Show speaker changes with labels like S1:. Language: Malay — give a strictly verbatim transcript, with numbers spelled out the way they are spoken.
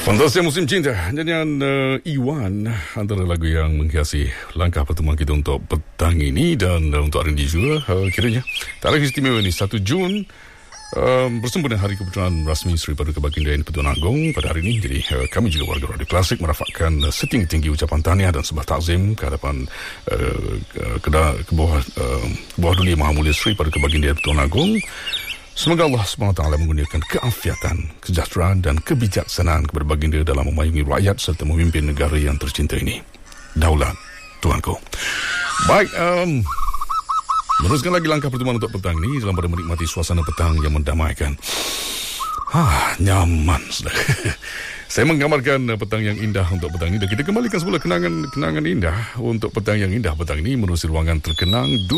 S1: Fantasi musim cinta nyanyian uh, Iwan antara lagu yang menghiasi langkah pertemuan kita untuk petang ini dan uh, untuk hari ini juga uh, kiranya tarikh istimewa ini satu Jun uh, bersempena dengan hari keputusan rasmi Seri Paduka Baginda yang di-Pertuan Agong pada hari ini. Jadi uh, kami juga warga Radio Klasik merafakkan uh, setinggi-tinggi ucapan tahniah dan sembah takzim ke hadapan uh, ke, ke bawah uh, bawah dunia Maha Mulia Seri Paduka Baginda yang di-Pertuan Agong. Semoga Allah subhanahu wa taala mengurniakan keafiatan, kesejahteraan dan kebijaksanaan kepada baginda dalam memayungi rakyat serta memimpin negara yang tercinta ini. Daulat Tuanku. Baik, um, meneruskan lagi langkah pertemuan untuk petang ini dalam pada menikmati suasana petang yang mendamaikan. Ah, nyaman sudah. Saya menggambarkan petang yang indah untuk petang ini dan kita kembalikan semula kenangan-kenangan indah untuk petang yang indah petang ini menerusi ruangan terkenang